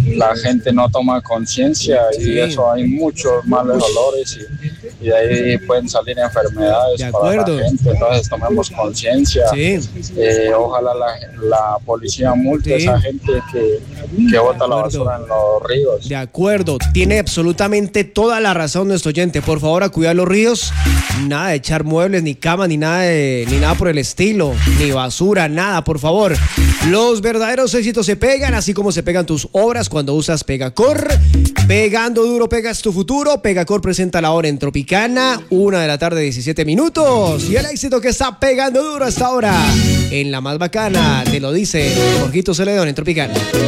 la gente no toma conciencia Sí. y eso hay muchos malos olores y de ahí pueden salir enfermedades De para acuerdo. la gente. Entonces tomemos conciencia. Sí. Ojalá la policía multe a Sí. esa gente que bota la acuerdo. basura en los ríos. De acuerdo, tiene absolutamente toda la razón nuestro oyente. Por favor, a cuidar los ríos. Nada de echar muebles, ni cama, ni nada por el estilo, ni basura, nada, por favor. Los verdaderos éxitos se pegan, así como se pegan tus obras cuando usas Pegacor. Pegando duro, pegas tu futuro. Pegacor presenta la hora en Tropicana, 1:17 p.m. Y el éxito que está pegando duro hasta ahora, en la más bacana, te lo dice Jorgito Celedón en Tropicana.